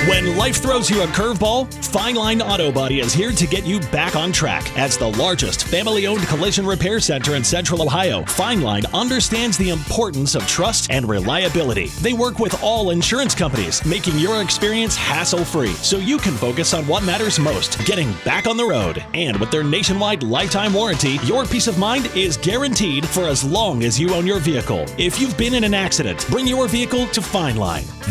When life throws you a curveball, Fine Line Auto Body is here to get you back on track. As the largest family-owned collision repair center in Central Ohio, Fine Line understands the importance of trust and reliability. They work with all insurance companies, making your experience hassle-free so you can focus on what matters most, getting back on the road. And with their nationwide lifetime warranty, your peace of mind is guaranteed for as long as you own your vehicle. If you've been in an accident, bring your vehicle to Fine Line.